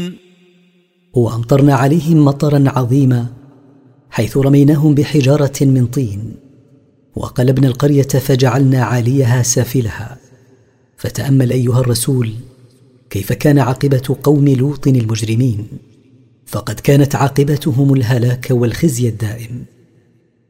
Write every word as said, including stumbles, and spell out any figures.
وأمطرنا عليهم مطرا عظيما حيث رميناهم بحجارة من طين وقلبنا القرية فجعلنا عاليها سافلها. فتأمل أيها الرسول كيف كان عاقبة قوم لوط المجرمين، فقد كانت عاقبتهم الهلاك والخزي الدائم.